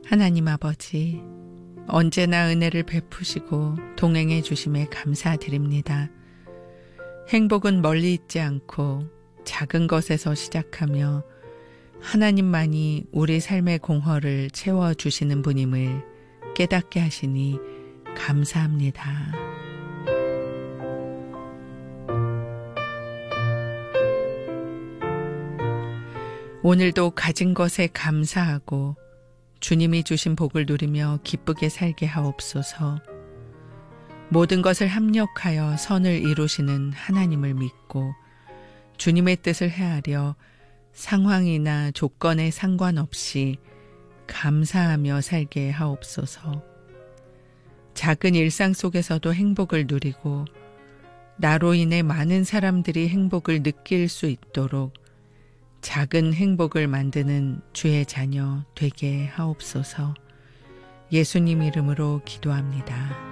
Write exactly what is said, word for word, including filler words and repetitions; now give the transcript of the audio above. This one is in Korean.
하나님 아버지, 언제나 은혜를 베푸시고 동행해 주심에 감사드립니다. 행복은 멀리 있지 않고 작은 것에서 시작하며 하나님만이 우리 삶의 공허를 채워주시는 분임을 깨닫게 하시니 감사합니다. 오늘도 가진 것에 감사하고 주님이 주신 복을 누리며 기쁘게 살게 하옵소서. 모든 것을 합력하여 선을 이루시는 하나님을 믿고 주님의 뜻을 헤아려 상황이나 조건에 상관없이 감사하며 살게 하옵소서. 작은 일상 속에서도 행복을 누리고 나로 인해 많은 사람들이 행복을 느낄 수 있도록 작은 행복을 만드는 주의 자녀 되게 하옵소서. 예수님 이름으로 기도합니다.